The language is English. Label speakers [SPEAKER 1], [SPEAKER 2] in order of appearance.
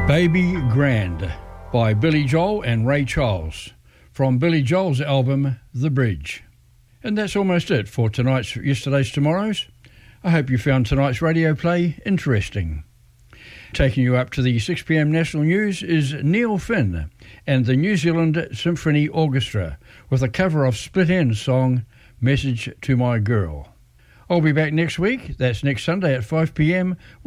[SPEAKER 1] Baby Grand by Billy Joel and Ray Charles from Billy Joel's album The Bridge. And that's almost it for tonight's Yesterday's Tomorrow's. I hope you found tonight's radio play interesting. Taking you up to the 6 p.m. national news is Neil Finn and the New Zealand Symphony Orchestra with a cover of Split Enz song Message to My Girl. I'll be back next week, that's next Sunday at 5 p.m.